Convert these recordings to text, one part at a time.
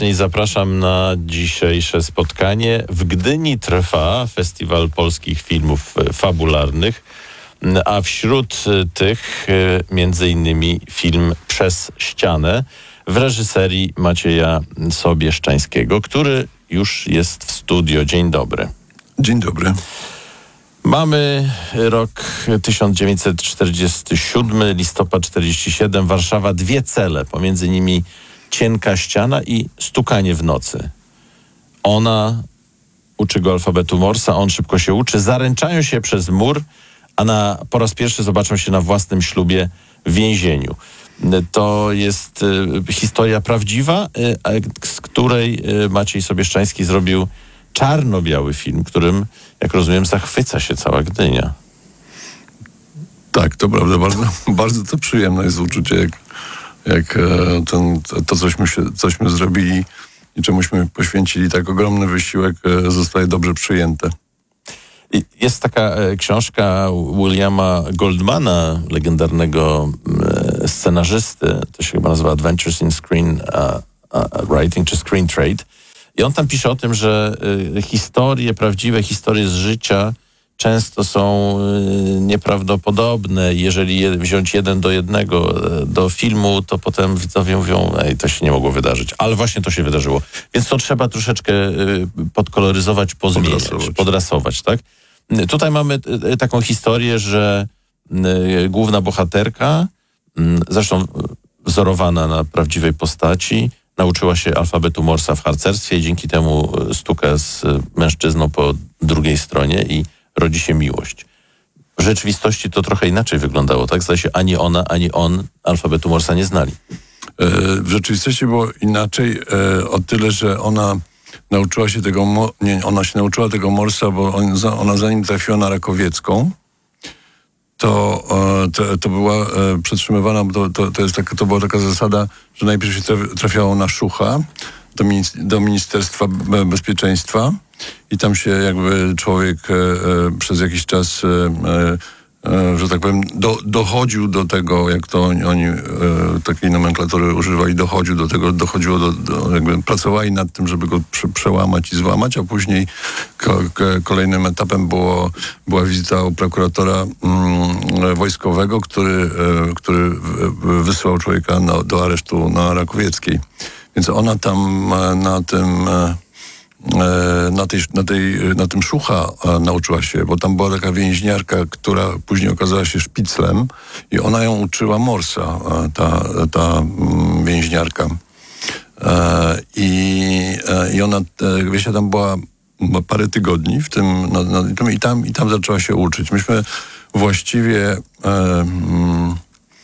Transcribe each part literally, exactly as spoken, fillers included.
serdecznie i zapraszam na dzisiejsze spotkanie. W Gdyni trwa Festiwal Polskich Filmów Fabularnych, a wśród tych między innymi film Przez ścianę w reżyserii Macieja Sobieszczańskiego, który już jest w studio. Dzień dobry. Dzień dobry. Mamy rok tysiąc dziewięćset czterdziesty siódmy, listopad czterdziesty siódmy, Warszawa, dwie cele, pomiędzy nimi cienka ściana i stukanie w nocy. Ona uczy go alfabetu Morsa, on szybko się uczy, zaręczają się przez mur, a na, po raz pierwszy zobaczą się na własnym ślubie w więzieniu. To jest y, historia prawdziwa, y, z której y, Maciej Sobieszczański zrobił czarno-biały film, którym, jak rozumiem, zachwyca się cała Gdynia. Tak, to prawda. Bardzo, bardzo to przyjemne jest uczucie, jak, jak ten, to, cośmy, się, cośmy zrobili i czemuśmy poświęcili tak ogromny wysiłek, zostaje dobrze przyjęte. Jest taka e, książka Williama Goldmana, legendarnego e, scenarzysty, to się chyba nazywa Adventures in Screen uh, uh, Writing, czy Screen Trade. I on tam pisze o tym, że y, historie, prawdziwe historie z życia często są y, nieprawdopodobne. Jeżeli je, wziąć jeden do jednego y, do filmu, to potem widzowie mówią, ej, to się nie mogło wydarzyć. Ale właśnie to się wydarzyło. Więc to trzeba troszeczkę y, podkoloryzować, pozmieniać, podrasować, podrasować, tak? Y, tutaj mamy y, taką historię, że y, główna bohaterka, y, zresztą wzorowana na prawdziwej postaci, nauczyła się alfabetu Morsa w harcerstwie i dzięki temu stuka z mężczyzną po drugiej stronie i rodzi się miłość. W rzeczywistości to trochę inaczej wyglądało, tak? Zdaje się, ani ona, ani on alfabetu Morsa nie znali. W rzeczywistości było inaczej o tyle, że ona nauczyła się tego, nie, ona się nauczyła tego Morsa, bo on, ona zanim trafiła na Rakowiecką, To, to, to była przetrzymywana, to, to, to, jest taka, to była taka zasada, że najpierw się trafiało na Szucha, do, do Ministerstwa Bezpieczeństwa i tam się jakby człowiek e, przez jakiś czas, e, e, że tak powiem, do, dochodził do tego, jak to oni, oni e, takiej nomenklatury używali, dochodził do tego, dochodziło do, do jakby pracowali nad tym, żeby go prze, przełamać i złamać, a później ko, ko, kolejnym etapem było, była wizyta u prokuratora mm, wojskowego, który, e, który wysłał człowieka na, do aresztu na Rakowieckiej. Więc ona tam na tym na, tej, na, tej, na tym Szucha nauczyła się, bo tam była taka więźniarka, która później okazała się szpiclem i ona ją uczyła Morsa, ta, ta więźniarka. I, i ona, Wiesia tam była parę tygodni w tym, na, na tym i, tam, i tam zaczęła się uczyć. Myśmy właściwie... Um,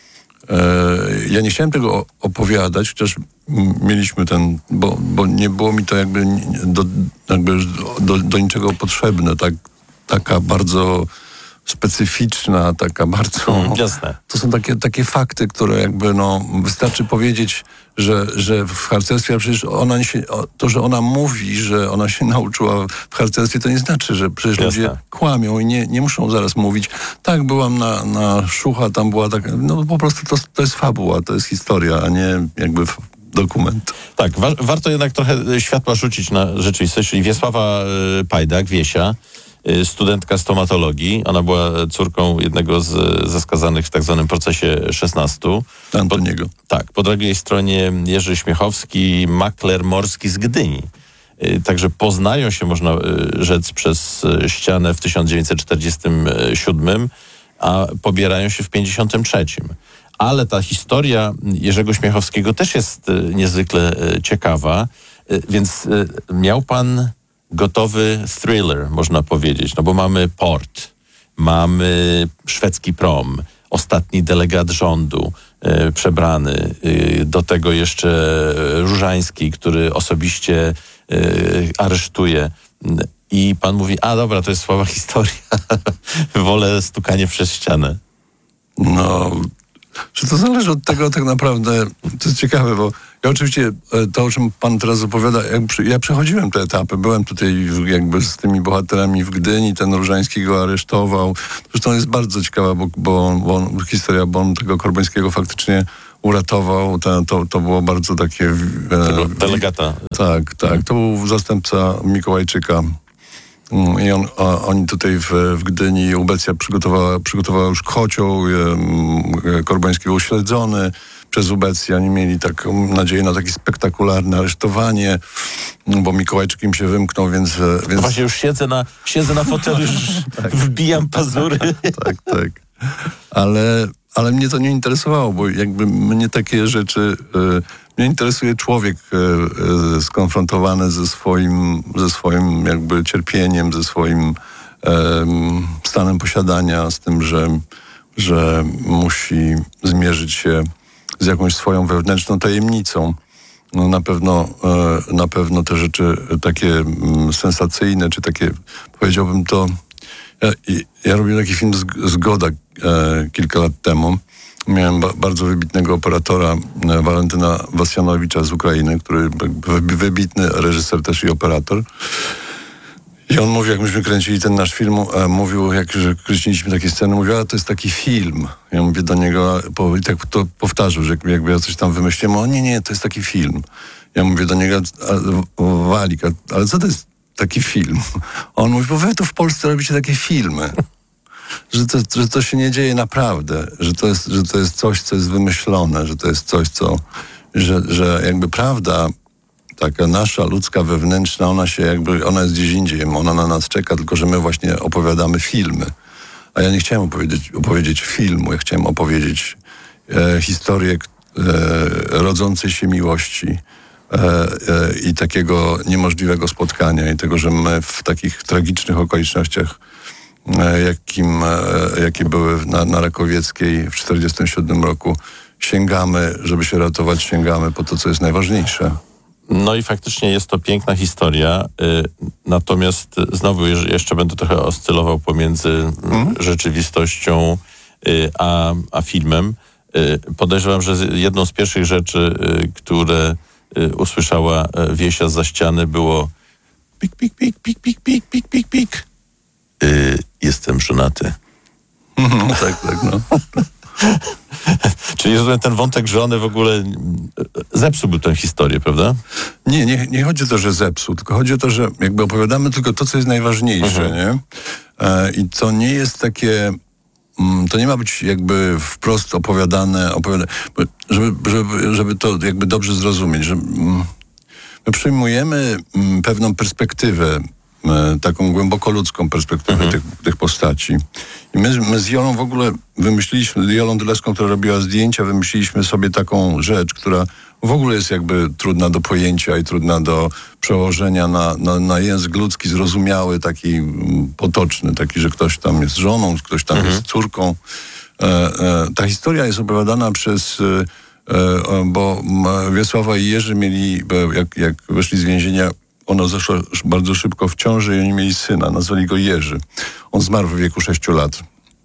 Ja nie chciałem tego opowiadać, chociaż mieliśmy ten, bo, bo nie było mi to jakby do, jakby do, do niczego potrzebne. Tak, taka bardzo specyficzna, taka bardzo... Mm, jasne. To są takie, takie fakty, które jakby no wystarczy powiedzieć, że, że w harcerstwie, a przecież ona się, to, że ona mówi, że ona się nauczyła w harcerstwie, to nie znaczy, że przecież Jasne. ludzie kłamią i nie, nie muszą zaraz mówić, tak, byłam na, na Szucha, tam była taka, no po prostu to, to jest fabuła, to jest historia, a nie jakby dokument. Tak, wa- warto jednak trochę światła rzucić na rzeczywistość, czyli Wiesława y, Pajdak, Wiesia, y, studentka stomatologii, ona była córką jednego z, ze skazanych w tak zwanym procesie szesnastu. Antoniego. Po, tak, po drugiej stronie Jerzy Śmiechowski, makler morski z Gdyni. Y, także poznają się, można y, rzec, przez y, ścianę w tysiąc dziewięćset czterdziestym siódmym, a pobierają się w pięćdziesiątym trzecim. Ale ta historia Jerzego Śmiechowskiego też jest y, niezwykle y, ciekawa, y, więc y, miał pan gotowy thriller, można powiedzieć, no bo mamy port, mamy szwedzki prom, ostatni delegat rządu y, przebrany, y, do tego jeszcze Różański, który osobiście y, aresztuje. I pan mówi, a dobra, to jest słaba historia, wolę stukanie przez ścianę. No... Że to zależy od tego tak naprawdę, to jest ciekawe, bo ja oczywiście to, o czym pan teraz opowiada, ja przechodziłem te etapy, byłem tutaj jakby z tymi bohaterami w Gdyni, ten Różański go aresztował. Zresztą jest bardzo ciekawa, bo, bo, bo historia, bo on tego Korbońskiego faktycznie uratował. To, to, to było bardzo takie... Tego delegata. Tak, tak. To był zastępca Mikołajczyka. I on, a, oni tutaj w, w Gdyni, Ubecja przygotowała, przygotowała już kocioł, e, Korbański był śledzony przez Ubecję. Oni mieli taką nadzieję na takie spektakularne aresztowanie, bo Mikołajczyk im się wymknął, więc... więc... No właśnie już siedzę na, siedzę na fotelu, już tak. Wbijam pazury. Tak, tak. Ale, ale mnie to nie interesowało, bo jakby mnie takie rzeczy... E, mnie interesuje człowiek e, e, skonfrontowany ze swoim, ze swoim jakby cierpieniem, ze swoim e, stanem posiadania, z tym, że, że musi zmierzyć się z jakąś swoją wewnętrzną tajemnicą. No na pewno, e, na pewno te rzeczy takie m, sensacyjne, czy takie, powiedziałbym to... Ja, ja robiłem taki film Zgoda e, kilka lat temu. Miałem ba- bardzo wybitnego operatora, e, Walentyna Wasjanowicza z Ukrainy, który wy- wybitny reżyser też i operator. I on mówił, jak myśmy kręcili ten nasz film, e, mówił, jak że kręciliśmy takie sceny, mówił, a to jest taki film. Ja mówię do niego, po, i tak to powtarzał, że jakby ja coś tam wymyśliłem, o nie, nie, to jest taki film. Ja mówię do niego, a, Walik, a, ale co to jest taki film? A on mówi, bo wy tu w Polsce robicie takie filmy. Że to, że to się nie dzieje naprawdę, że to, jest, że to jest coś, co jest wymyślone, że to jest coś, co, że, że jakby prawda taka nasza, ludzka, wewnętrzna, ona się jakby, ona jest gdzieś indziej, ona na nas czeka, tylko że my właśnie opowiadamy filmy. A ja nie chciałem opowiedzieć, opowiedzieć filmu, ja chciałem opowiedzieć e, historię e, rodzącej się miłości e, e, i takiego niemożliwego spotkania i tego, że my w takich tragicznych okolicznościach Jakim, jakie były na, na Rakowieckiej w czterdziestym siódmym roku, sięgamy, żeby się ratować, sięgamy po to, co jest najważniejsze. No i faktycznie jest to piękna historia, y, natomiast znowu jeszcze będę trochę oscylował pomiędzy hmm? rzeczywistością y, a, a filmem. Y, podejrzewam, że jedną z pierwszych rzeczy, y, które y, usłyszała Wiesia zza ściany, było pik, pik, pik, pik, pik, pik, pik, pik, pik. Y, jestem żonaty. No, tak, tak, no. Czyli rozumiem, ten wątek żony w ogóle zepsułby tę historię, prawda? Nie, nie, nie chodzi o to, że zepsuł, tylko chodzi o to, że jakby opowiadamy tylko to, co jest najważniejsze, mhm. nie? E, I to nie jest takie... To nie ma być jakby wprost opowiadane, opowiadane żeby, żeby, żeby to jakby dobrze zrozumieć, że my przyjmujemy pewną perspektywę, taką głęboko ludzką perspektywę mhm. tych, tych postaci. I my, my z Jolą w ogóle wymyśliliśmy, z Jolą Dylewską, która robiła zdjęcia, wymyśliliśmy sobie taką rzecz, która w ogóle jest jakby trudna do pojęcia i trudna do przełożenia na, na, na język ludzki, zrozumiały, taki potoczny, taki, że ktoś tam jest żoną, ktoś tam mhm. jest córką. E, e, ta historia jest opowiadana przez... E, bo Wiesława i Jerzy mieli, jak, jak wyszli z więzienia, ona zeszła bardzo szybko w ciąży i oni mieli syna, nazwali go Jerzy. On zmarł w wieku sześciu lat.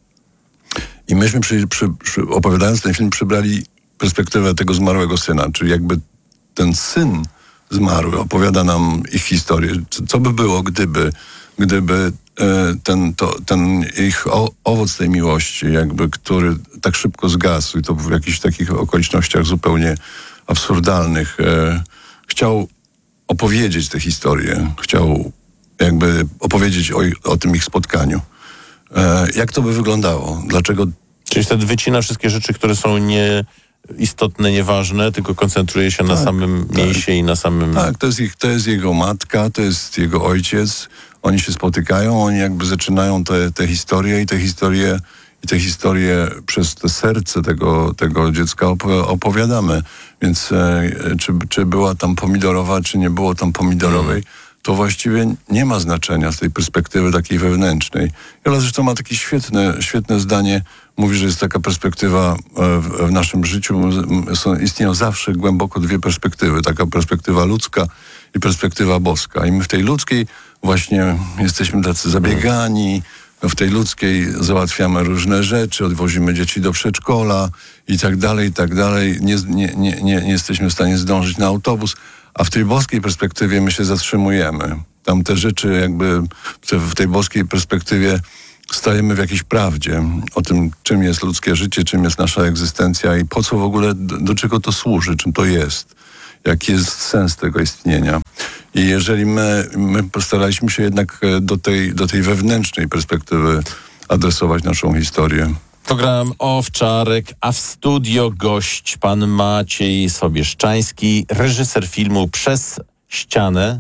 I myśmy przy, przy, przy, opowiadając ten film przybrali perspektywę tego zmarłego syna, czyli jakby ten syn zmarły opowiada nam ich historię. Co by było, gdyby, gdyby e, ten, to, ten ich o, owoc tej miłości, jakby, który tak szybko zgasł i to w jakichś takich okolicznościach zupełnie absurdalnych, e, chciał opowiedzieć tę historię, chciał jakby opowiedzieć o, o tym ich spotkaniu. E, jak to by wyglądało? Dlaczego? Czyli wtedy wycina wszystkie rzeczy, które są nieistotne, nieważne, tylko koncentruje się tak, na samym tak. mięsie i na samym... Tak, to jest, ich, to jest jego matka, to jest jego ojciec. Oni się spotykają, oni jakby zaczynają te, te historie i te historie i te historie przez te serce tego, tego dziecka opowiadamy. Więc e, czy, czy była tam pomidorowa, czy nie było tam pomidorowej, mm. to właściwie nie ma znaczenia z tej perspektywy takiej wewnętrznej. Jola zresztą ma takie świetne, świetne zdanie, mówi, że jest taka perspektywa w, w naszym życiu, są, istnieją zawsze głęboko dwie perspektywy, taka perspektywa ludzka i perspektywa boska. I my w tej ludzkiej właśnie jesteśmy tacy zabiegani, w tej ludzkiej załatwiamy różne rzeczy, odwozimy dzieci do przedszkola i tak dalej, i tak dalej. Nie, nie, nie, nie, nie jesteśmy w stanie zdążyć na autobus, a w tej boskiej perspektywie my się zatrzymujemy. Tam te rzeczy jakby w tej boskiej perspektywie stajemy w jakiejś prawdzie o tym, czym jest ludzkie życie, czym jest nasza egzystencja i po co w ogóle, do, do czego to służy, czym to jest, jaki jest sens tego istnienia. I jeżeli my, my postaraliśmy się jednak do tej, do tej wewnętrznej perspektywy adresować naszą historię. Program Owczarek, a w studio gość pan Maciej Sobieszczański, reżyser filmu Przez ścianę.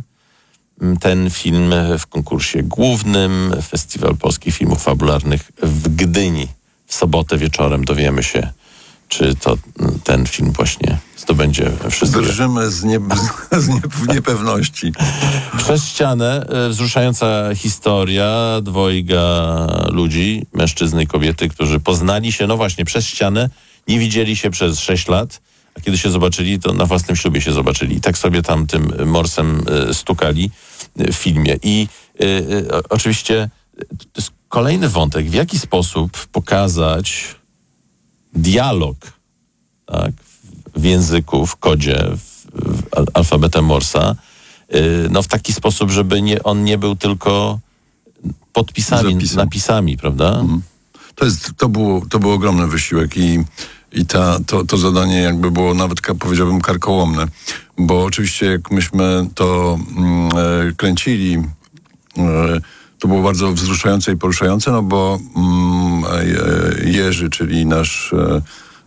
Ten film w konkursie głównym Festiwal Polskich Filmów Fabularnych w Gdyni. W sobotę wieczorem dowiemy się, czy to ten film właśnie zdobędzie wszystkie. Drżymy z, nie, z nie, niepewności. Przez ścianę wzruszająca historia dwojga ludzi, mężczyzny i kobiety, którzy poznali się, no właśnie, przez ścianę, nie widzieli się przez sześć lat, a kiedy się zobaczyli, to na własnym ślubie się zobaczyli. I tak sobie tam tym morsem stukali w filmie. I y, y, oczywiście to jest kolejny wątek, w jaki sposób pokazać dialog, tak, w języku, w kodzie, w, w alfabetem Morsa, y, no w taki sposób, żeby nie, on nie był tylko podpisami, Zapisem. napisami, prawda? Mhm. To, jest, to, było, to był ogromny wysiłek i, i ta, to, to zadanie jakby było nawet, powiedziałbym, karkołomne, bo oczywiście jak myśmy to mm, e, kręcili, e, to było bardzo wzruszające i poruszające, no bo mm, e, Jerzy, czyli nasz e,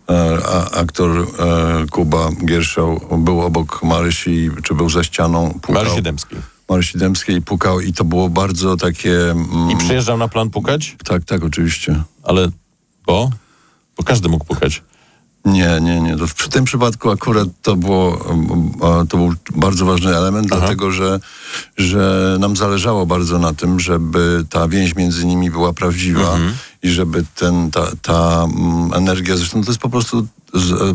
a, aktor e, Kuba Gierszał był obok Marysi, czy był za ścianą. Pukał. Marysi Dębskiej. Marysi Dębskiej pukał i to było bardzo takie... Mm, I przyjeżdżał na plan pukać? Tak, tak, oczywiście. Ale bo? Bo każdy mógł pukać. Nie, nie, nie. To w tym przypadku akurat to było, to był bardzo ważny element, Aha. dlatego że, że nam zależało bardzo na tym, żeby ta więź między nimi była prawdziwa mhm. i żeby ten, ta, ta energia, zresztą to jest po prostu z,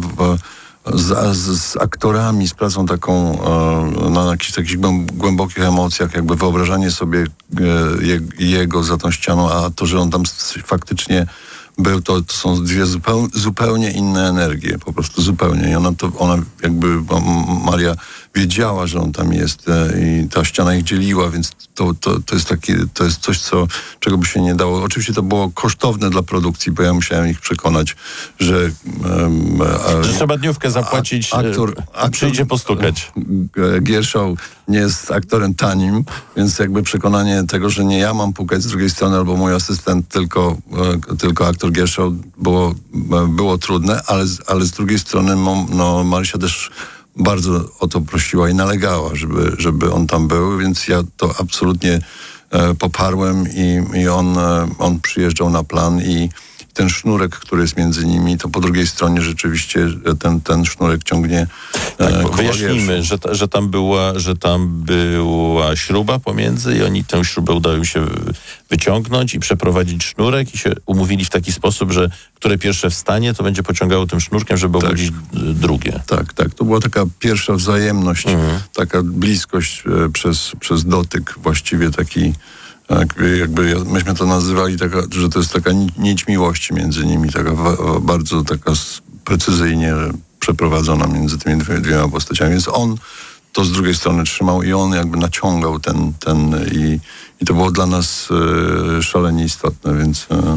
z, z, z aktorami, z pracą taką na jakichś takich głębokich emocjach, jakby wyobrażanie sobie je, jego za tą ścianą, a to, że on tam faktycznie był, to, to są dwie zupeł, zupełnie inne energie, po prostu zupełnie. I ona to, ona jakby, Maria wiedziała, że on tam jest i ta ściana ich dzieliła, więc to, to, to jest takie, to jest coś, co, czego by się nie dało. Oczywiście to było kosztowne dla produkcji, bo ja musiałem ich przekonać, że... Um, a, że trzeba dniówkę zapłacić, aktor, a przyjdzie postukać. Gierszał nie jest aktorem tanim, więc jakby przekonanie tego, że nie ja mam pukać z drugiej strony, albo mój asystent, tylko, tylko aktor Gierszał było, było trudne, ale, ale z drugiej strony no, Marysia też bardzo o to prosiła i nalegała, żeby, żeby on tam był, więc ja to absolutnie e, poparłem i, i on, e, on przyjeżdżał na plan i ten sznurek, który jest między nimi, to po drugiej stronie rzeczywiście ten, ten sznurek ciągnie. Tak, e, wyjaśnijmy, że, że, tam była, że tam była śruba pomiędzy i oni tę śrubę udało im się wyciągnąć i przeprowadzić sznurek i się umówili w taki sposób, że które pierwsze wstanie, to będzie pociągało tym sznurkiem, żeby tak. obudzić drugie. Tak, tak. To była taka pierwsza wzajemność, mhm. taka bliskość e, przez, przez dotyk, właściwie taki jakby, jakby myśmy to nazywali, taka, że to jest taka nić miłości między nimi, taka bardzo taka precyzyjnie przeprowadzona między tymi dwiema postaciami. Więc on to z drugiej strony trzymał i on jakby naciągał ten, ten i, i to było dla nas e, szalenie istotne, więc, e,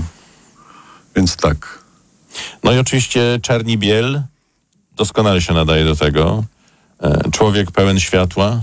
więc tak. No i oczywiście Czerni Biel doskonale się nadaje do tego. E, człowiek pełen światła.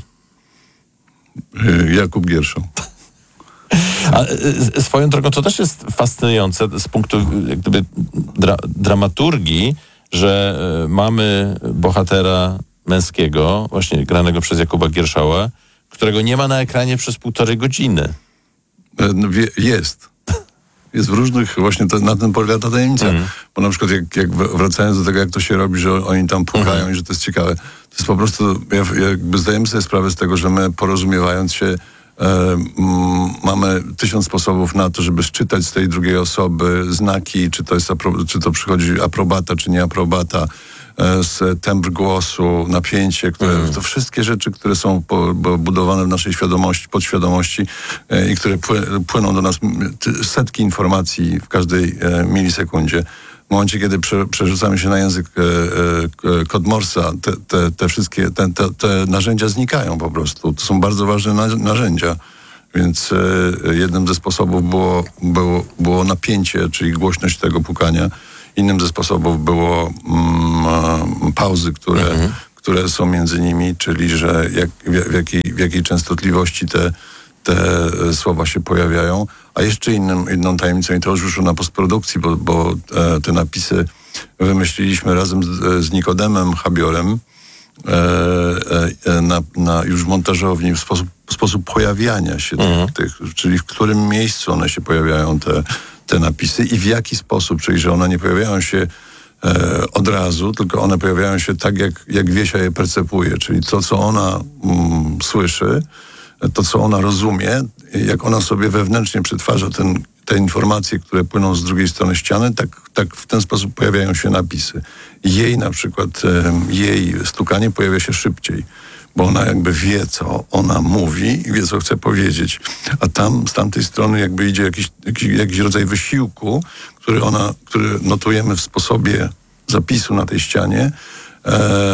E, Jakub Gierszał. A y, swoją drogą to też jest fascynujące z punktu jak gdyby dra, dramaturgii, że y, mamy bohatera męskiego, właśnie granego przez Jakuba Gierszała, którego nie ma na ekranie przez półtorej godziny. No, wie, jest. Jest w różnych, właśnie to, na tym polega ta tajemnica. Mm. Bo na przykład jak, jak wracając do tego, jak to się robi, że oni tam pukają mm. i że to jest ciekawe, to jest po prostu, jakby zdajemy sobie sprawę z tego, że my porozumiewając się E, m, mamy tysiąc sposobów na to, żeby szczytać z tej drugiej osoby znaki, czy to, jest apro, czy to przychodzi aprobata, czy nie aprobata, e, z tembr głosu, napięcie, które, mm. to wszystkie rzeczy, które są po, bo budowane w naszej świadomości, podświadomości e, i które pły, płyną do nas setki informacji w każdej e, milisekundzie. W momencie, kiedy prze, przerzucamy się na język e, e, kod Morsa, te, te, te wszystkie te, te, te narzędzia znikają po prostu. To są bardzo ważne na, narzędzia. Więc e, jednym ze sposobów było, było, było napięcie, czyli głośność tego pukania. Innym ze sposobów było mm, pauzy, które, mhm. które są między nimi, czyli że jak, w, w, jakiej, w jakiej częstotliwości te, te słowa się pojawiają. A jeszcze innym, inną tajemnicą, i to już wyszło na postprodukcji, bo, bo e, te napisy wymyśliliśmy razem z, z Nikodemem Habiorem e, e, na, na już montażowni w sposób, w sposób pojawiania się mhm. tych, tych, czyli w którym miejscu one się pojawiają, te, te napisy i w jaki sposób, czyli że one nie pojawiają się e, od razu, tylko one pojawiają się tak, jak, jak Wiesia je percepuje, czyli to, co ona mm, słyszy, to, co ona rozumie, jak ona sobie wewnętrznie przetwarza ten, te informacje, które płyną z drugiej strony ściany, tak, tak w ten sposób pojawiają się napisy. Jej na przykład, jej stukanie pojawia się szybciej, bo ona jakby wie, co ona mówi i wie, co chce powiedzieć. A tam, z tamtej strony jakby idzie jakiś, jakiś, jakiś rodzaj wysiłku, który ona, który notujemy w sposobie zapisu na tej ścianie, e,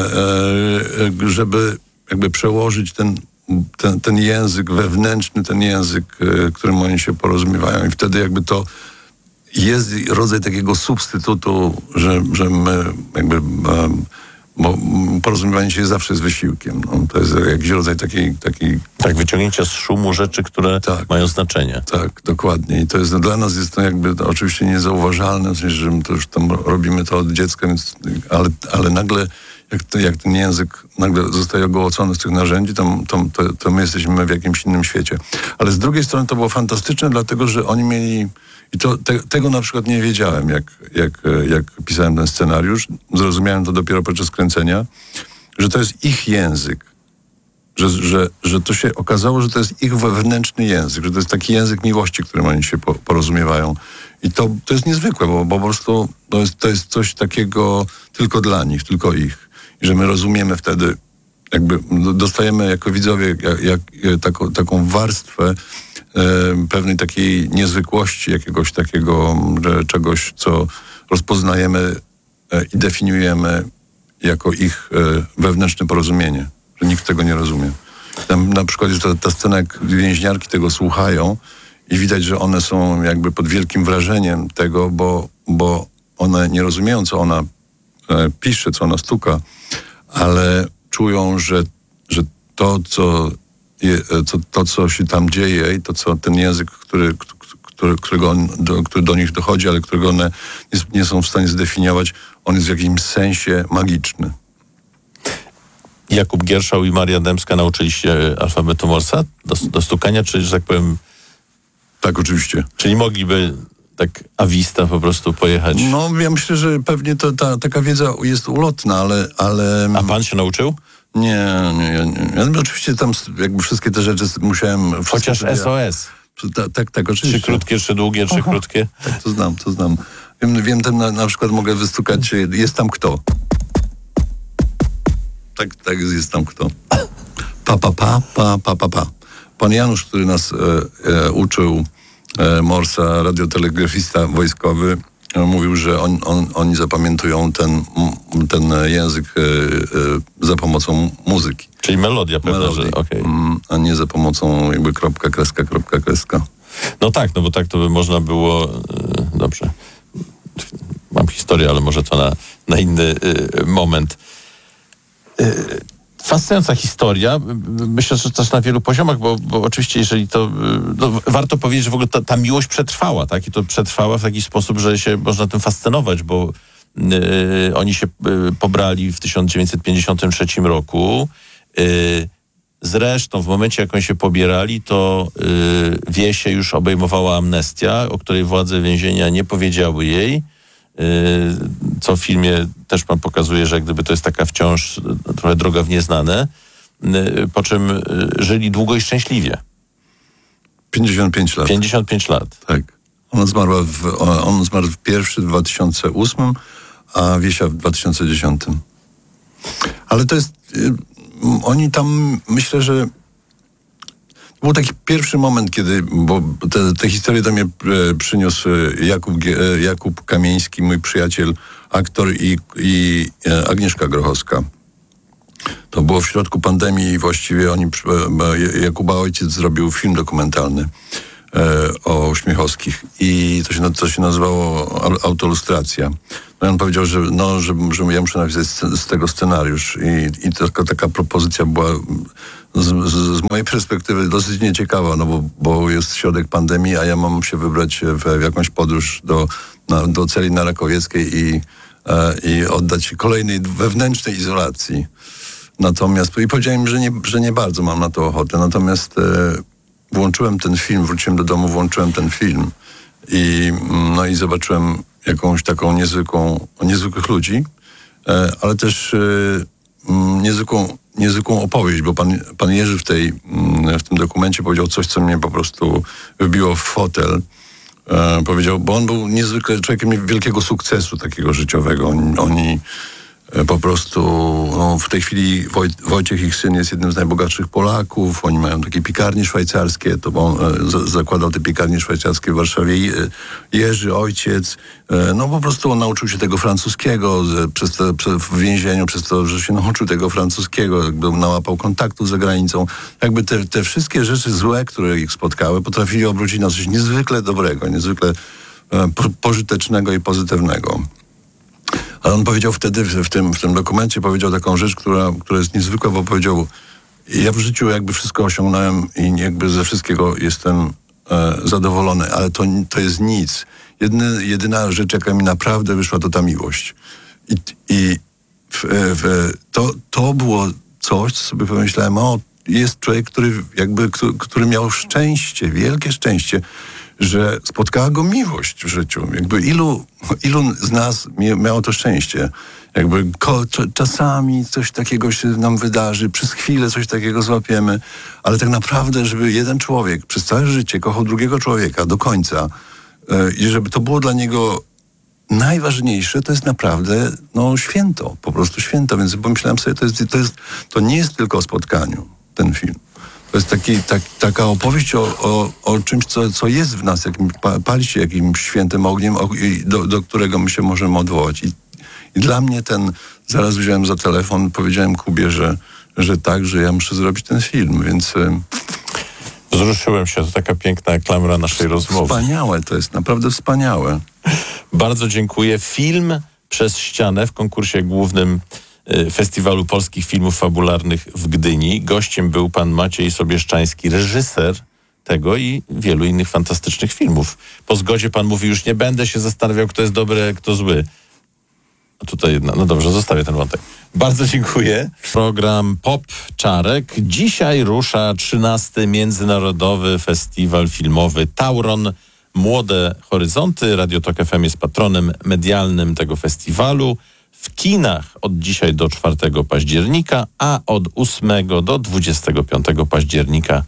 e, żeby jakby przełożyć ten Ten, ten język wewnętrzny, ten język, y, którym oni się porozumiewają i wtedy jakby to jest rodzaj takiego substytutu, że, że my jakby um, bo porozumiewanie się zawsze z wysiłkiem. No, to jest jakiś rodzaj takiej... takiej... Tak, wyciągnięcia z szumu rzeczy, które tak, mają znaczenie. Tak, dokładnie. I to jest dla nas jest to jakby to oczywiście niezauważalne, w sensie, że my to już tam robimy to od dziecka, więc, ale, ale nagle jak, to, jak ten język nagle zostaje ogołocony z tych narzędzi, to, to, to, to my jesteśmy w jakimś innym świecie. Ale z drugiej strony to było fantastyczne, dlatego że oni mieli... I to, te, tego na przykład nie wiedziałem, jak, jak, jak pisałem ten scenariusz. Zrozumiałem to dopiero podczas kręcenia, że to jest ich język. Że, że, że to się okazało, że to jest ich wewnętrzny język, że to jest taki język miłości, którym oni się po, porozumiewają. I to, to jest niezwykłe, bo, bo po prostu to jest, to jest coś takiego tylko dla nich, tylko ich. I że my rozumiemy wtedy, jakby dostajemy jako widzowie jak, jak, taką, taką warstwę e, pewnej takiej niezwykłości, jakiegoś takiego że czegoś, co rozpoznajemy e, i definiujemy jako ich e, wewnętrzne porozumienie, że nikt tego nie rozumie. Tam na przykład jest ta, ta scena, jak więźniarki tego słuchają i widać, że one są jakby pod wielkim wrażeniem tego, bo, bo one nie rozumieją, co ona e, pisze, co ona stuka, ale czują, że, że to, co, je, to, to, co się tam dzieje i to, co ten język, który, który, którego on, do, który do nich dochodzi, ale którego one nie, nie są w stanie zdefiniować, on jest w jakimś sensie magiczny. Jakub Gierszał i Maria Dębska nauczyli się alfabetu Morsa do, do stukania, czy, że tak powiem... Tak, oczywiście. Czyli mogliby tak a vista po prostu pojechać? No, ja myślę, że pewnie to, ta, taka wiedza jest ulotna, ale, ale... A pan się nauczył? Nie, nie, nie. Ja oczywiście tam jakby wszystkie te rzeczy musiałem... Chociaż S O S. Tak, tak, tak, oczywiście. Trzy krótkie, trzy długie, trzy Aha. krótkie. Tak, to znam, to znam. Wiem, wiem tam na, na przykład mogę wystukać, jest tam kto. Tak, tak, jest tam kto. Pa, pa, pa, pa, pa, pa, pa. Pan Janusz, który nas e, e, uczył e, Morsa, radiotelegrafista wojskowy, e, mówił, że on, on, oni zapamiętują ten, ten język e, e, za pomocą muzyki. Czyli melodia pewna, Melodii, że okej. Okay. A nie za pomocą jakby kropka, kreska, kropka, kreska. No tak, no bo tak to by można było... E, dobrze. Mam historię, ale może to na, na inny e, moment. E, Fascynująca historia. Myślę, że też na wielu poziomach, bo, bo oczywiście jeżeli to... No, warto powiedzieć, że w ogóle ta, ta miłość przetrwała, tak? I to przetrwała w taki sposób, że się można tym fascynować, bo yy, oni się yy, pobrali w tysiąc dziewięćset pięćdziesiątym trzecim roku. Yy, zresztą w momencie, jak oni się pobierali, to yy, Wiesię już obejmowała amnestia, o której władze więzienia nie powiedziały jej. Co w filmie też pan pokazuje, że jak gdyby to jest taka wciąż trochę droga w nieznane, po czym żyli długo i szczęśliwie. pięćdziesiąt pięć lat. pięćdziesiąt pięć lat. Tak. Ona zmarła w, on zmarł w pierwszy w dwa tysiące ósmym, a Wiesia w dwa tysiące dziesiątym. Ale to jest... Oni tam, myślę, że to był taki pierwszy moment, kiedy, bo te, te historie do mnie przyniósł Jakub, Jakub Kamieński, mój przyjaciel, aktor i, i Agnieszka Grochowska. To było w środku pandemii i właściwie oni, Jakuba ojciec zrobił film dokumentalny o Śmiechowskich i to się, to się nazywało Autolustracja. No i on powiedział, że, no, że, że ja muszę napisać z, z tego scenariusz i, i taka, taka propozycja była z, z, z mojej perspektywy dosyć nieciekawa, no bo, bo jest środek pandemii, a ja mam się wybrać w, w jakąś podróż do, na, do celi na Rakowieckiej i, e, i oddać się kolejnej wewnętrznej izolacji. Natomiast, i powiedziałem, że nie, że nie bardzo mam na to ochotę, natomiast e, włączyłem ten film, wróciłem do domu, włączyłem ten film i, no i zobaczyłem jakąś taką niezwykłą, niezwykłych ludzi, e, ale też e, niezwykłą, niezwykłą opowieść, bo pan, pan Jerzy w, tej, w tym dokumencie powiedział coś, co mnie po prostu wbiło w fotel. E, powiedział, bo on był niezwykle człowiekiem wielkiego sukcesu takiego życiowego. Oni, oni po prostu, no, w tej chwili Woj, Wojciech, ich syn, jest jednym z najbogatszych Polaków. Oni mają takie piekarnie szwajcarskie, to on e, z, zakładał te piekarnie szwajcarskie w Warszawie. E, Jerzy, ojciec, e, no po prostu on nauczył się tego francuskiego z, przez te, przez, w więzieniu, przez to, że się nauczył tego francuskiego, jakby nałapał kontaktu za granicą. Jakby te, te wszystkie rzeczy złe, które ich spotkały, potrafili obrócić na coś niezwykle dobrego, niezwykle e, pożytecznego i pozytywnego. Ale on powiedział wtedy w tym, w tym dokumencie, powiedział taką rzecz, która, która jest niezwykła, bo powiedział, ja w życiu jakby wszystko osiągnąłem i jakby ze wszystkiego jestem e, zadowolony, ale to, to jest nic. Jedyny, jedyna rzecz, jaka mi naprawdę wyszła, to ta miłość. I, i w, w, to, to było coś, co sobie pomyślałem, o, jest człowiek, który jakby, który, który miał szczęście, wielkie szczęście, że spotkała go miłość w życiu. Jakby ilu, ilu z nas miało to szczęście. Jakby ko, czasami coś takiego się nam wydarzy, przez chwilę coś takiego złapiemy, ale tak naprawdę, żeby jeden człowiek przez całe życie kochał drugiego człowieka do końca yy, i żeby to było dla niego najważniejsze, to jest naprawdę no, święto, po prostu święto. Więc pomyślałem sobie, to, jest, to, jest, to nie jest tylko o spotkaniu, ten film. To jest taki, tak, taka opowieść o, o, o czymś, co, co jest w nas, jakim, pali się jakimś świętym ogniem, do, do którego my się możemy odwołać. I, I dla mnie ten, zaraz wziąłem za telefon, powiedziałem Kubie, że, że tak, że ja muszę zrobić ten film, więc... Wzruszyłem się, to taka piękna klamra naszej rozmowy. Wspaniałe to jest, naprawdę wspaniałe. Bardzo dziękuję. Film Przez ścianę w konkursie głównym Festiwalu Polskich Filmów Fabularnych w Gdyni. Gościem był pan Maciej Sobieszczański, reżyser tego i wielu innych fantastycznych filmów. Po zgodzie pan mówi, już nie będę się zastanawiał, kto jest dobry, a kto zły. A tutaj jedna, no dobrze, zostawię ten wątek. Bardzo dziękuję. Program Pop Czarek. Dzisiaj rusza trzynasty Międzynarodowy Festiwal Filmowy Tauron Młode Horyzonty. Radio Tok F M jest patronem medialnym tego festiwalu. W kinach od dzisiaj do czwartego października, a od ósmego do dwudziestego piątego października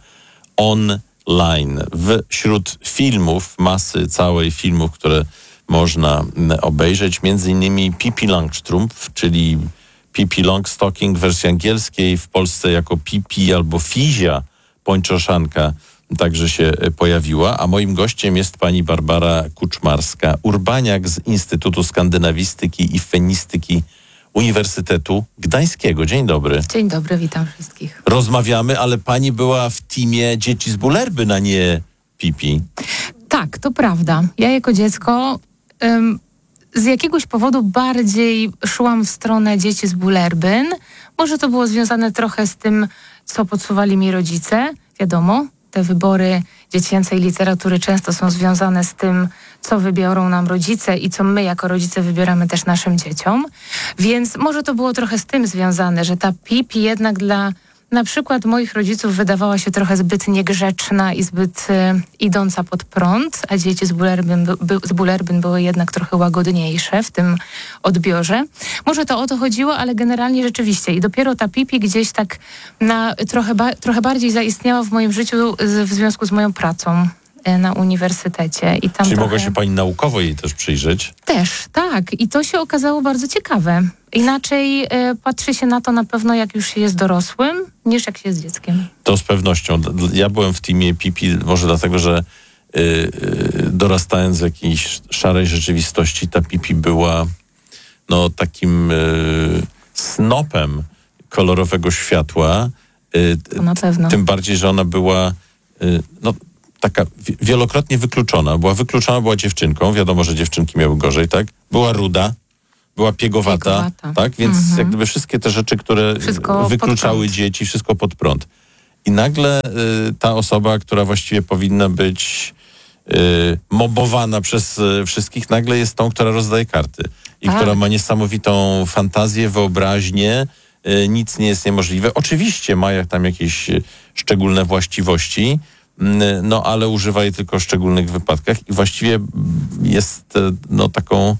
online. Wśród filmów, masy całej filmów, które można obejrzeć, między innymi Pippi Langstrumpf, czyli Pippi Longstocking w wersji angielskiej, w Polsce jako Pippi albo Fizia Pończoszanka także się pojawiła, a moim gościem jest pani Barbara Kuczmarska, urbaniak z Instytutu Skandynawistyki i Fenistyki Uniwersytetu Gdańskiego. Dzień dobry. Dzień dobry, witam wszystkich. Rozmawiamy, ale pani była w teamie Dzieci z Bullerbyn, a nie Pippi. Tak, to prawda. Ja jako dziecko ym, z jakiegoś powodu bardziej szłam w stronę Dzieci z Bullerbyn. Może to było związane trochę z tym, co podsuwali mi rodzice. Wiadomo, te wybory dziecięcej literatury często są związane z tym, co wybiorą nam rodzice i co my jako rodzice wybieramy też naszym dzieciom. Więc może to było trochę z tym związane, że ta Pippi jednak dla na przykład moich rodziców wydawała się trochę zbyt niegrzeczna i zbyt y, idąca pod prąd, a Dzieci z Bullerbyn, by, z Bullerbyn były jednak trochę łagodniejsze w tym odbiorze. Może to o to chodziło, ale generalnie rzeczywiście. I dopiero ta Pippi gdzieś tak na, trochę, ba, trochę bardziej zaistniała w moim życiu z, w związku z moją pracą y, na uniwersytecie. I tam Czyli trochę... mogła się pani naukowo jej też przyjrzeć? Też, tak. I to się okazało bardzo ciekawe. Inaczej y, patrzy się na to na pewno, jak już się jest dorosłym, niż jak się jest dzieckiem. To z pewnością. Ja byłem w teamie Pippi, może dlatego, że y, y, dorastając w jakiejś szarej rzeczywistości, ta Pippi była no takim y, snopem, kolorowego światła. To na pewno. Tym bardziej, że ona była no, taka wielokrotnie wykluczona. Była wykluczona, była dziewczynką. Wiadomo, że dziewczynki miały gorzej, tak? Była ruda, była piegowata, piegowata. tak? Więc mhm. jak gdyby wszystkie te rzeczy, które wszystko wykluczały dzieci, wszystko pod prąd. I nagle y, ta osoba, która właściwie powinna być y, mobowana przez y, wszystkich, nagle jest tą, która rozdaje karty. I tak. która ma niesamowitą fantazję, wyobraźnię, y, nic nie jest niemożliwe. Oczywiście ma jak tam jakieś y, szczególne właściwości, y, no ale używa jej tylko w szczególnych wypadkach i właściwie jest y, no taką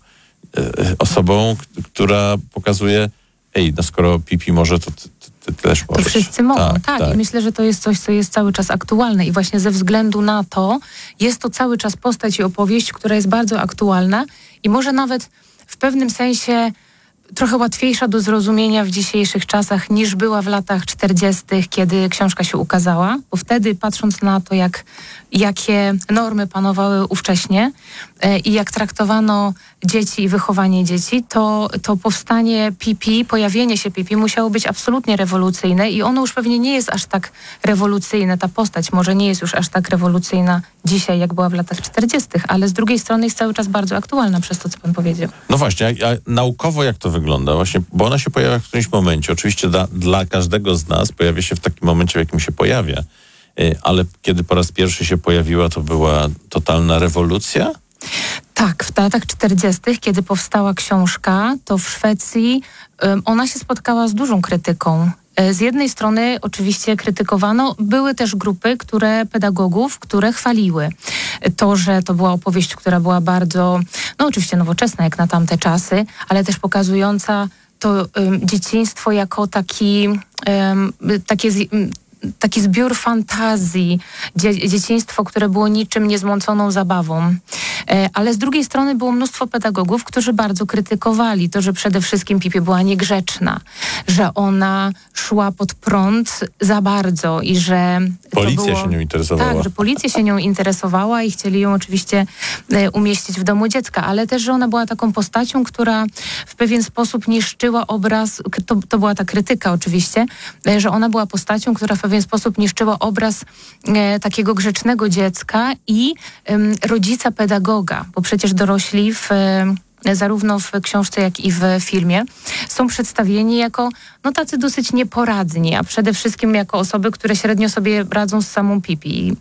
y, osobą, k- która pokazuje, ej, no skoro Pipi może, to ty, ty też możesz. To wszyscy mogą, tak, tak, tak. I myślę, że to jest coś, co jest cały czas aktualne i właśnie ze względu na to jest to cały czas postać i opowieść, która jest bardzo aktualna i może nawet w pewnym sensie trochę łatwiejsza do zrozumienia w dzisiejszych czasach niż była w latach czterdziestych, kiedy książka się ukazała, bo wtedy patrząc na to, jak, jakie normy panowały ówcześnie e, i jak traktowano dzieci i wychowanie dzieci, to, to powstanie Pipi, pojawienie się Pipi musiało być absolutnie rewolucyjne i ono już pewnie nie jest aż tak rewolucyjne, ta postać może nie jest już aż tak rewolucyjna dzisiaj, jak była w latach czterdziestych, ale z drugiej strony jest cały czas bardzo aktualna przez to, co pan powiedział. No właśnie, a, a naukowo jak to wygląda? Właśnie, bo ona się pojawia w którymś momencie. Oczywiście da, dla każdego z nas pojawia się w takim momencie, w jakim się pojawia. Yy, ale kiedy po raz pierwszy się pojawiła, to była totalna rewolucja? Tak, w latach czterdziestych, kiedy powstała książka, to w Szwecji um, ona się spotkała z dużą krytyką. Z jednej strony oczywiście krytykowano, były też grupy, które pedagogów, które chwaliły to, że to była opowieść, która była bardzo, no oczywiście nowoczesna jak na tamte czasy, ale też pokazująca to um, dzieciństwo jako taki, um, takie z, um, taki zbiór fantazji, dzie- dzieciństwo, które było niczym niezmąconą zabawą. E, ale z drugiej strony było mnóstwo pedagogów, którzy bardzo krytykowali to, że przede wszystkim Pipi była niegrzeczna, że ona szła pod prąd za bardzo i że... Policja to było, się nią interesowała. Tak, że policja się nią interesowała i chcieli ją oczywiście e, umieścić w domu dziecka, ale też, że ona była taką postacią, która w pewien sposób niszczyła obraz, to, to była ta krytyka oczywiście, e, że ona była postacią, która w pewien sposób niszczyła obraz e, takiego grzecznego dziecka i e, rodzica pedagoga, bo przecież dorośli w, e, zarówno w książce, jak i w filmie są przedstawieni jako no, tacy dosyć nieporadni, a przede wszystkim jako osoby, które średnio sobie radzą z samą Pipi.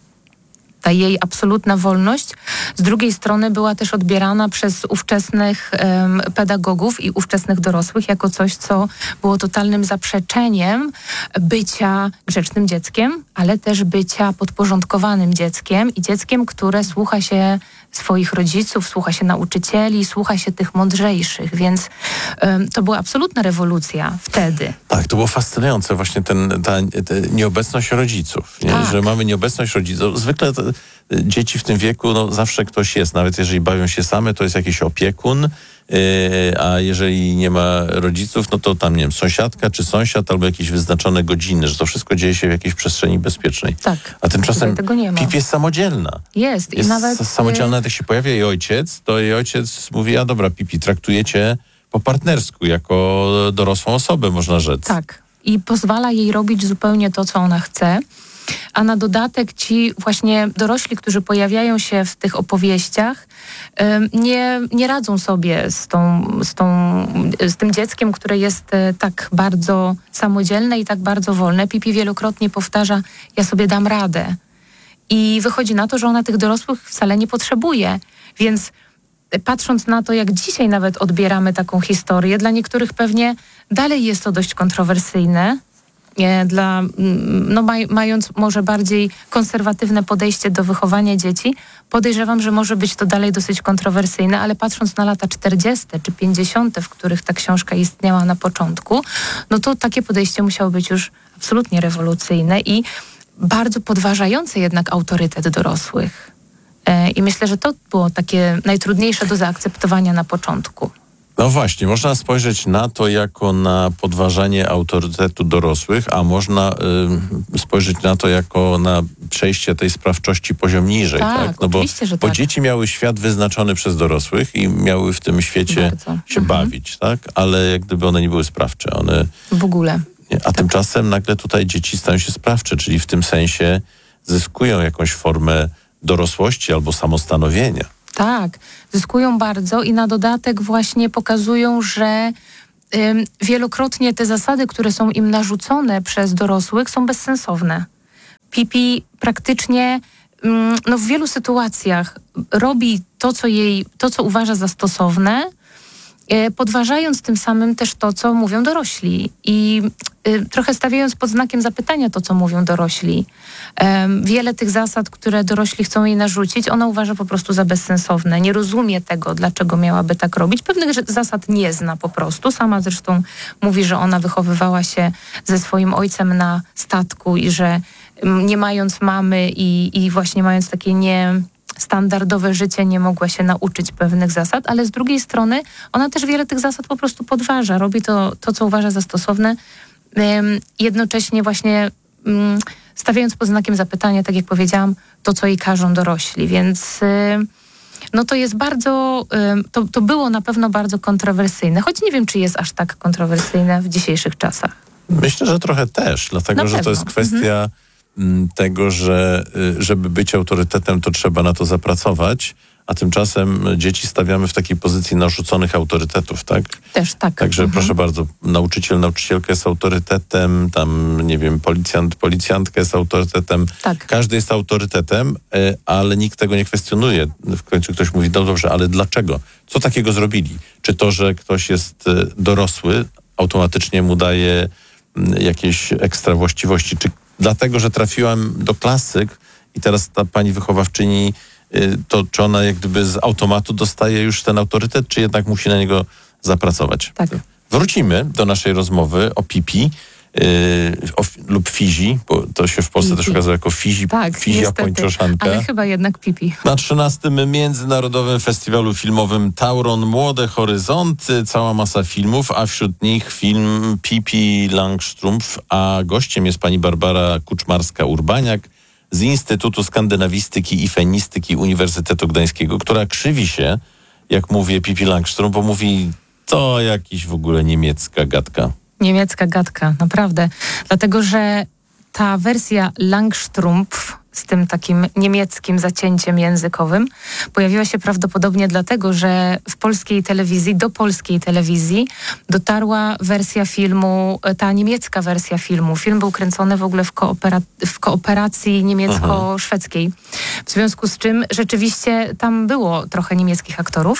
Ta jej absolutna wolność z drugiej strony była też odbierana przez ówczesnych um, pedagogów i ówczesnych dorosłych jako coś, co było totalnym zaprzeczeniem bycia grzecznym dzieckiem, ale też bycia podporządkowanym dzieckiem i dzieckiem, które słucha się swoich rodziców, słucha się nauczycieli, słucha się tych mądrzejszych, więc um, to była absolutna rewolucja wtedy. Tak, to było fascynujące właśnie ten, ta, ta nieobecność rodziców, nie? Tak. Że mamy nieobecność rodziców. Zwykle to, dzieci w tym wieku, no zawsze ktoś jest, nawet jeżeli bawią się same, to jest jakiś opiekun, yy, a jeżeli nie ma rodziców, no to tam, nie wiem, sąsiadka czy sąsiad albo jakieś wyznaczone godziny, że to wszystko dzieje się w jakiejś przestrzeni bezpiecznej. Tak. A tymczasem Tego nie ma. Pipi jest samodzielna. Jest. Jest I nawet samodzielna, jak się pojawia jej ojciec, to jej ojciec mówi, a dobra Pipi, traktuje cię po partnersku, jako dorosłą osobę, można rzec. Tak. I pozwala jej robić zupełnie to, co ona chce. A na dodatek ci właśnie dorośli, którzy pojawiają się w tych opowieściach, nie, nie radzą sobie z, tą, z, tą, z tym dzieckiem, które jest tak bardzo samodzielne i tak bardzo wolne. Pipi wielokrotnie powtarza, ja sobie dam radę. I wychodzi na to, że ona tych dorosłych wcale nie potrzebuje. Więc patrząc na to, jak dzisiaj nawet odbieramy taką historię, dla niektórych pewnie dalej jest to dość kontrowersyjne, dla, no maj, mając może bardziej konserwatywne podejście do wychowania dzieci, podejrzewam, że może być to dalej dosyć kontrowersyjne, ale patrząc na lata czterdzieste czy pięćdziesiąte, w których ta książka istniała na początku, no to takie podejście musiało być już absolutnie rewolucyjne i bardzo podważające jednak autorytet dorosłych. I myślę, że to było takie najtrudniejsze do zaakceptowania na początku. No właśnie, można spojrzeć na to jako na podważanie autorytetu dorosłych, a można y, spojrzeć na to jako na przejście tej sprawczości poziom niżej. Tak, Tak? No bo, oczywiście, że bo tak. dzieci miały świat wyznaczony przez dorosłych i miały w tym świecie Bardzo. się Mhm. bawić, tak? Ale jak gdyby one nie były sprawcze. One, W ogóle. nie, a tymczasem nagle tutaj dzieci stają się sprawcze, czyli w tym sensie zyskują jakąś formę dorosłości albo samostanowienia. Tak, zyskują bardzo i na dodatek właśnie pokazują, że ym, wielokrotnie te zasady, które są im narzucone przez dorosłych, są bezsensowne. Pipi praktycznie ym, no w wielu sytuacjach robi to, co jej, to, co uważa za stosowne, y, podważając tym samym też to, co mówią dorośli i y, trochę stawiając pod znakiem zapytania to, co mówią dorośli. Um, wiele tych zasad, które dorośli chcą jej narzucić, ona uważa po prostu za bezsensowne. Nie rozumie tego, dlaczego miałaby tak robić. Pewnych że- zasad nie zna po prostu. Sama zresztą mówi, że ona wychowywała się ze swoim ojcem na statku i że um, nie mając mamy i, i właśnie mając takie nie... standardowe życie nie mogła się nauczyć pewnych zasad, ale z drugiej strony ona też wiele tych zasad po prostu podważa. Robi to, to co uważa za stosowne, ym, jednocześnie właśnie ym, stawiając pod znakiem zapytania, tak jak powiedziałam, to, co jej każą dorośli. Więc ym, no to jest bardzo, ym, to, to było na pewno bardzo kontrowersyjne, choć nie wiem, czy jest aż tak kontrowersyjne w dzisiejszych czasach. Myślę, że trochę też, dlatego Na że to pewno. jest kwestia m, tego, że y, żeby być autorytetem, to trzeba na to zapracować, a tymczasem dzieci stawiamy w takiej pozycji narzuconych autorytetów, tak? Też tak. Także Mhm. proszę bardzo, nauczyciel, nauczycielka jest autorytetem, tam nie wiem, policjant, policjantka jest autorytetem. Tak. Każdy jest autorytetem, y, ale nikt tego nie kwestionuje. W końcu ktoś mówi, no dobrze, ale dlaczego? Co takiego zrobili? Czy to, że ktoś jest y, dorosły, automatycznie mu daje y, jakieś ekstra właściwości? Czy dlatego, że trafiłam do klasyk i teraz ta pani wychowawczyni, y, to czy ona jak gdyby z automatu dostaje już ten autorytet, czy jednak musi na niego zapracować? Tak. Wrócimy do naszej rozmowy o Pipi yy, o, lub Fizi, bo to się w Polsce Pipi. też okazuje jako Fizi, Tak, Fizia niestety, Pończoszanka. ale chyba jednak Pipi. Na trzynastym Międzynarodowym Festiwalu Filmowym Tauron Młode Horyzonty, cała masa filmów, a wśród nich film Pippi Langstrumpf, a gościem jest pani Barbara Kuczmarska-Urbaniak z Instytutu Skandynawistyki i Fenistyki Uniwersytetu Gdańskiego, która krzywi się, jak mówię Pippi Langstrumpf, bo mówi, to jakiś w ogóle niemiecka gadka. Niemiecka gadka, naprawdę. Dlatego, że ta wersja Langstrumpf z tym takim niemieckim zacięciem językowym pojawiła się prawdopodobnie dlatego, że w polskiej telewizji, do polskiej telewizji dotarła wersja filmu, ta niemiecka wersja filmu. Film był kręcony w ogóle w, koopera- w kooperacji niemiecko-szwedzkiej. W związku z czym rzeczywiście tam było trochę niemieckich aktorów,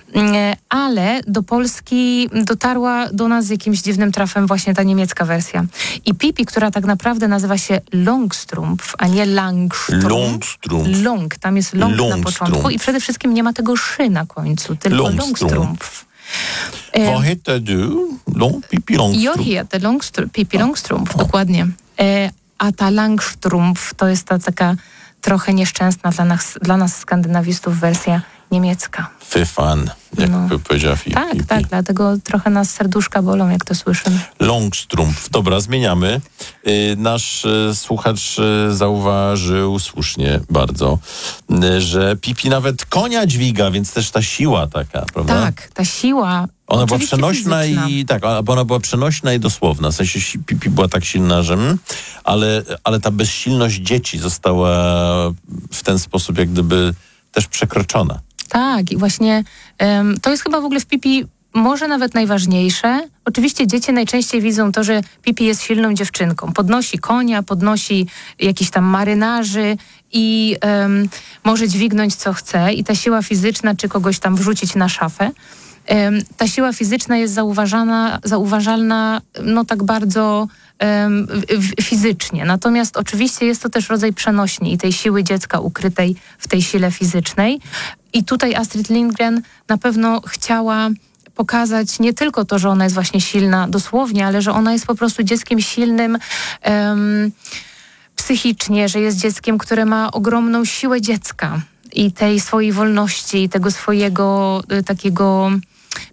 ale do Polski dotarła do nas z jakimś dziwnym trafem właśnie ta niemiecka wersja. I Pipi, która tak naprawdę nazywa się Longstrumpf, a nie Langstrumpf. Longstrumpf. Long, tam jest long na Longstrumpf. początku i przede wszystkim nie ma tego szy na końcu, tylko Longstrumpf. Longstrumpf. Vad heter du? Long, Pippi Jag Longstrumpf. heter Longstrumpf, Pippi Longstrumpf, dokładnie. E, a ta Langstrumpf to jest ta taka trochę nieszczęsna dla nas, dla nas skandynawistów wersja niemiecka. Fy fan, jak No. by powiedziała Fi- Tak, Pippi. tak, dlatego trochę nas serduszka bolą, jak to słyszymy. Longstrumpf. Dobra, zmieniamy. Y, nasz y, słuchacz y, zauważył słusznie bardzo, y, że Pipi nawet konia dźwiga, więc też ta siła taka, prawda? Tak, ta siła. Ona była oczywiście przenośna fizyczna. i tak, a- bo ona była przenośna i dosłowna. W sensie si- Pipi była tak silna, że mm, ale, ale ta bezsilność dzieci została w ten sposób jak gdyby też przekroczona. Tak, i właśnie em, to jest chyba w ogóle w Pipi może nawet najważniejsze. Oczywiście dzieci najczęściej widzą to, że Pipi jest silną dziewczynką. Podnosi konia, podnosi jakichś tam marynarzy i em, może dźwignąć co chce. I ta siła fizyczna, czy kogoś tam wrzucić na szafę. Em, ta siła fizyczna jest zauważana, zauważalna no tak bardzo em, w- w- fizycznie. Natomiast oczywiście jest to też rodzaj przenośni i tej siły dziecka ukrytej w tej sile fizycznej. I tutaj Astrid Lindgren na pewno chciała pokazać nie tylko to, że ona jest właśnie silna dosłownie, ale że ona jest po prostu dzieckiem silnym em, psychicznie, że jest dzieckiem, które ma ogromną siłę dziecka i tej swojej wolności, i tego swojego y, takiego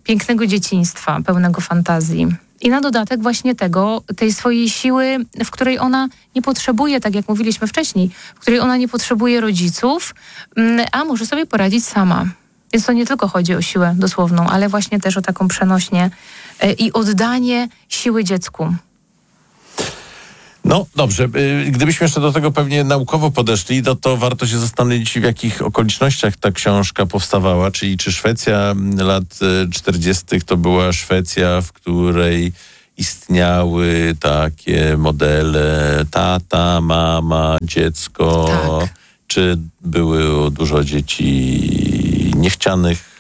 pięknego dzieciństwa, pełnego fantazji. I na dodatek właśnie tego, tej swojej siły, w której ona nie potrzebuje, tak jak mówiliśmy wcześniej, w której ona nie potrzebuje rodziców, a może sobie poradzić sama. Więc to nie tylko chodzi o siłę dosłowną, ale właśnie też o taką przenośnię i oddanie siły dziecku. No dobrze, gdybyśmy jeszcze do tego pewnie naukowo podeszli, no to warto się zastanowić, w jakich okolicznościach ta książka powstawała, czyli czy Szwecja lat czterdziestych to była Szwecja, w której istniały takie modele tata, mama, dziecko, Tak. czy było dużo dzieci niechcianych?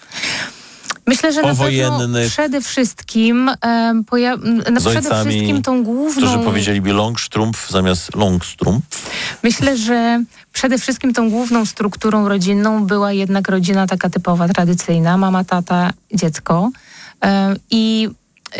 Myślę, że na pewno przede wszystkim um, poja- no, przede wszystkim tą główną... Którzy powiedzieliby Longstrumpf zamiast Longstrumpf. Myślę, że przede wszystkim tą główną strukturą rodzinną była jednak rodzina taka typowa, tradycyjna. Mama, tata, dziecko. Um, I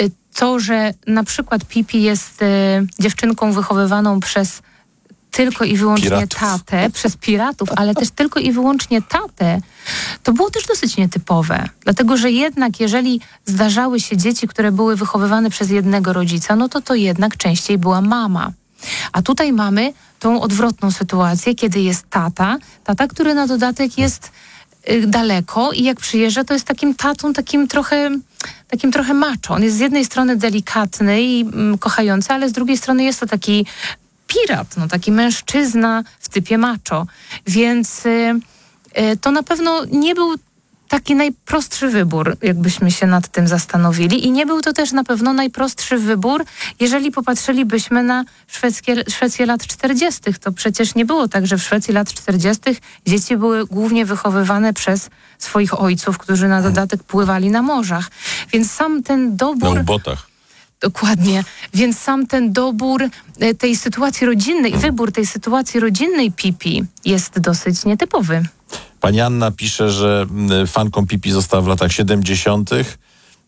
to, że na przykład Pippi jest y, dziewczynką wychowywaną przez tylko i wyłącznie piratów. tatę, przez piratów, ale też tylko i wyłącznie tatę, to było też dosyć nietypowe. Dlatego, że jednak jeżeli zdarzały się dzieci, które były wychowywane przez jednego rodzica, no to to jednak częściej była mama. A tutaj mamy tą odwrotną sytuację, kiedy jest tata, tata, który na dodatek jest y, daleko i jak przyjeżdża, to jest takim tatą, takim trochę... takim trochę macho. On jest z jednej strony delikatny i mm, kochający, ale z drugiej strony jest to taki pirat, no, taki mężczyzna w typie macho. Więc y, y, to na pewno nie był taki najprostszy wybór, jakbyśmy się nad tym zastanowili. I nie był to też na pewno najprostszy wybór, jeżeli popatrzylibyśmy na szwedzkie, Szwecję lat czterdziestych. To przecież nie było tak, że w Szwecji lat czterdziestych dzieci były głównie wychowywane przez swoich ojców, którzy na dodatek pływali na morzach. Więc sam ten dobór... Na ubotach. Dokładnie. Więc sam ten dobór tej sytuacji rodzinnej, wybór tej sytuacji rodzinnej Pippi jest dosyć nietypowy. Pani Anna pisze, że fanką Pippi została w latach siedemdziesiątych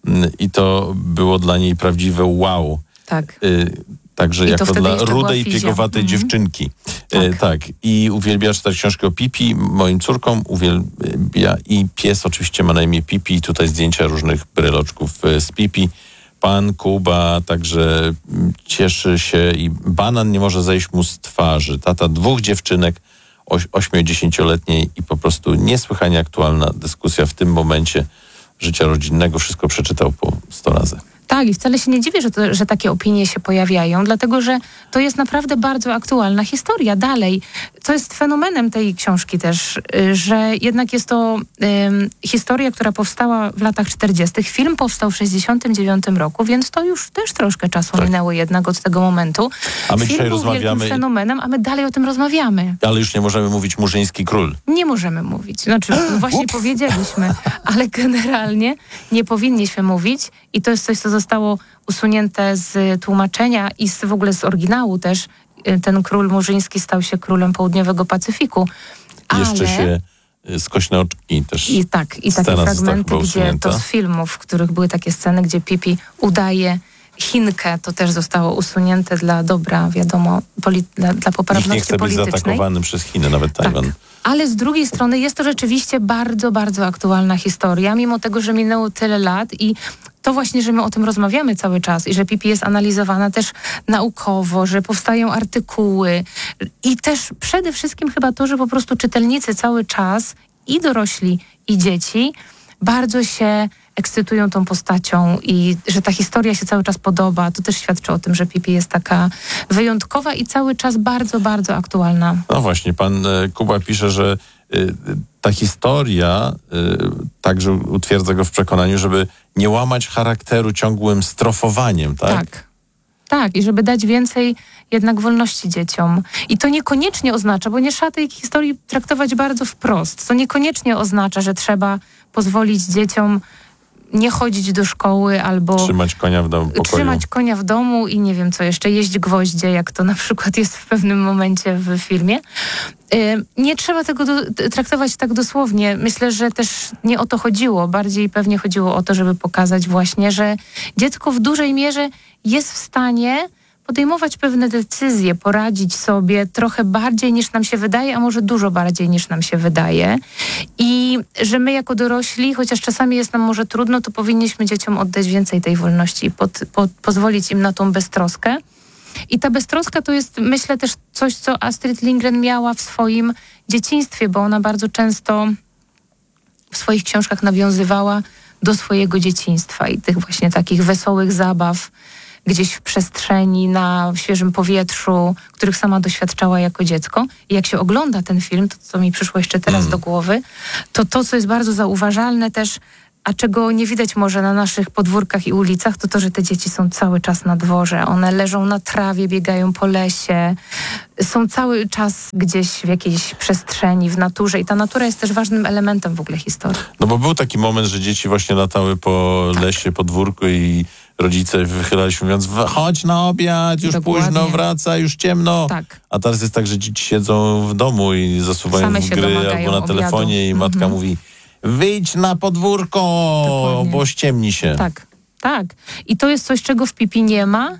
i to było dla niej prawdziwe wow. Tak. Y, także I jako dla rudej, fizja. piegowatej Mhm. dziewczynki. Tak. Y, tak. I uwielbia czytać książkę o Pippi. Moim córkom uwielbia i pies oczywiście ma na imię Pippi. I tutaj zdjęcia różnych bryloczków z Pippi. Pan Kuba także cieszy się i banan nie może zejść mu z twarzy. Tata dwóch dziewczynek, ośmiu-dziesięcioletniej i po prostu niesłychanie aktualna dyskusja w tym momencie życia rodzinnego. Wszystko przeczytał po sto razy. Tak, i wcale się nie dziwię, że, to, że takie opinie się pojawiają, dlatego że to jest naprawdę bardzo aktualna historia. Dalej, co jest fenomenem tej książki też, że jednak jest to um, historia, która powstała w latach czterdziestych. Film powstał w sześćdziesiątym dziewiątym roku, więc to już też troszkę czasu tak. minęło jednak od tego momentu. A my Film dzisiaj był rozmawiamy... wielkim fenomenem, a my dalej o tym rozmawiamy. Ale już nie możemy mówić Murzyński Król. Nie możemy mówić. Znaczy, właśnie Ups. powiedzieliśmy, ale generalnie nie powinniśmy mówić i to jest coś, co zostało usunięte z tłumaczenia i z, w ogóle z oryginału też. Ten król murzyński stał się królem południowego Pacyfiku. Ale... Jeszcze się skośne oczki też. I tak, i takie fragmenty, gdzie to z filmów, w których były takie sceny, gdzie Pippi udaje Chinkę, to też zostało usunięte dla dobra, wiadomo, poli- dla, dla poprawności Nikt nie chce politycznej. być zaatakowany przez Chiny, nawet Tajwan. Tak. Ale z drugiej strony jest to rzeczywiście bardzo, bardzo aktualna historia, mimo tego, że minęło tyle lat i to właśnie, że my o tym rozmawiamy cały czas i że Pippi jest analizowana też naukowo, że powstają artykuły i też przede wszystkim chyba to, że po prostu czytelnicy cały czas i dorośli, i dzieci bardzo się ekscytują tą postacią i że ta historia się cały czas podoba. To też świadczy o tym, że Pippi jest taka wyjątkowa i cały czas bardzo, bardzo aktualna. No właśnie, pan Kuba pisze, że y, ta historia y, także utwierdza go w przekonaniu, żeby nie łamać charakteru ciągłym strofowaniem, tak? Tak. Tak, i żeby dać więcej jednak wolności dzieciom. I to niekoniecznie oznacza, bo nie trzeba tej historii traktować bardzo wprost. To niekoniecznie oznacza, że trzeba pozwolić dzieciom nie chodzić do szkoły albo... Trzymać konia w domu, pokoju. Trzymać konia w domu i nie wiem co jeszcze, jeść gwoździe, jak to na przykład jest w pewnym momencie w filmie. Yy, nie trzeba tego do, traktować tak dosłownie. Myślę, że też nie o to chodziło. Bardziej pewnie chodziło o to, żeby pokazać właśnie, że dziecko w dużej mierze jest w stanie podejmować pewne decyzje, poradzić sobie trochę bardziej niż nam się wydaje, a może dużo bardziej niż nam się wydaje. I że my jako dorośli, chociaż czasami jest nam może trudno, to powinniśmy dzieciom oddać więcej tej wolności i pod, pod, pozwolić im na tą beztroskę. I ta beztroska to jest, myślę, też coś, co Astrid Lindgren miała w swoim dzieciństwie, bo ona bardzo często w swoich książkach nawiązywała do swojego dzieciństwa i tych właśnie takich wesołych zabaw gdzieś w przestrzeni, na świeżym powietrzu, których sama doświadczała jako dziecko. I jak się ogląda ten film, to co mi przyszło jeszcze teraz mm. do głowy, to to, co jest bardzo zauważalne też, a czego nie widać może na naszych podwórkach i ulicach, to to, że te dzieci są cały czas na dworze. One leżą na trawie, biegają po lesie, są cały czas gdzieś w jakiejś przestrzeni, w naturze i ta natura jest też ważnym elementem w ogóle historii. No bo był taki moment, że dzieci właśnie latały po tak. lesie, podwórku i rodzice wychylali się mówiąc, chodź na obiad, już Dokładnie. późno, wraca, już ciemno. Tak. A teraz jest tak, że dzieci siedzą w domu i zasuwają Same w się gry domagają albo na telefonie obiadu. i matka Mhm. mówi, wyjdź na podwórko, Dokładnie. bo ściemni się. Tak, tak. I to jest coś, czego w Pipi nie ma.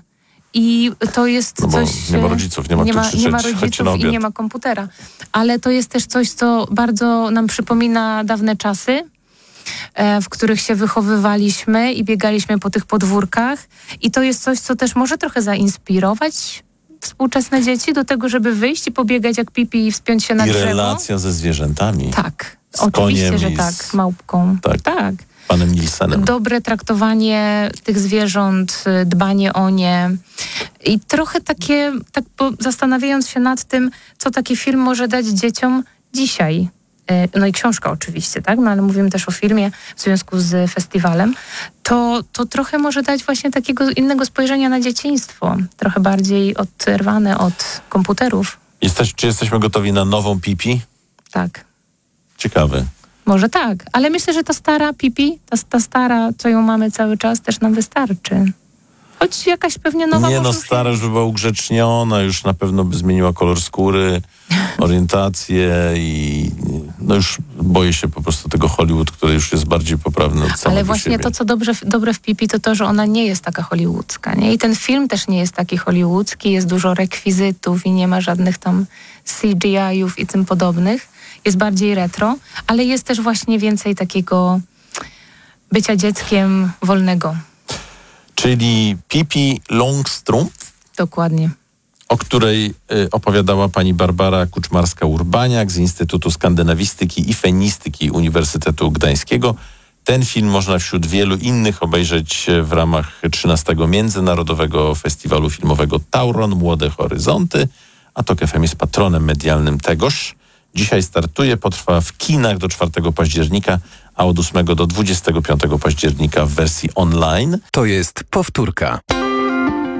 I to jest No bo coś... nie ma rodziców, nie ma nie kto ma, krzyczeć, nie ma chodźcie rodziców na i obiad. nie ma komputera. Ale to jest też coś, co bardzo nam przypomina dawne czasy, e, w których się wychowywaliśmy i biegaliśmy po tych podwórkach. I to jest coś, co też może trochę zainspirować współczesne dzieci do tego, żeby wyjść i pobiegać jak Pipi i wspiąć się na I drzewo. relacja ze zwierzętami. Tak, Z oczywiście, koniem że i tak, z- małpką. Tak. tak. Panem Nilsenem. Dobre traktowanie tych zwierząt, y, dbanie o nie i trochę takie, tak po, zastanawiając się nad tym, co taki film może dać dzieciom dzisiaj. Y, No i książka oczywiście, tak? No ale mówimy też o filmie w związku z festiwalem. To, to trochę może dać właśnie takiego innego spojrzenia na dzieciństwo. Trochę bardziej oderwane od komputerów. Jesteś, czy jesteśmy gotowi na nową Pipi? Tak. Ciekawe. Może tak, ale myślę, że ta stara Pipi, ta, ta stara, co ją mamy cały czas, też nam wystarczy. Choć jakaś pewnie nowa Nie może no, już stara już by była ugrzeczniona, już na pewno by zmieniła kolor skóry, orientację i no już boję się po prostu tego Hollywood, który już jest bardziej poprawny od samego Ale właśnie siebie. to, co dobrze, dobre w Pipi, to to, że ona nie jest taka hollywoodzka, nie? I ten film też nie jest taki hollywoodzki, jest dużo rekwizytów i nie ma żadnych tam C G I ów i tym podobnych. Jest bardziej retro, ale jest też właśnie więcej takiego bycia dzieckiem wolnego. Czyli Pipi Longstrumpf, Dokładnie. o której y, opowiadała pani Barbara Kuczmarska-Urbaniak z Instytutu Skandynawistyki i Fenistyki Uniwersytetu Gdańskiego. Ten film można wśród wielu innych obejrzeć w ramach trzynastego Międzynarodowego Festiwalu Filmowego Tauron Młode Horyzonty, a Tok F M jest patronem medialnym tegoż. Dzisiaj startuje, potrwa w kinach do czwartego października, a od ósmego do dwudziestego piątego października w wersji online. To jest powtórka.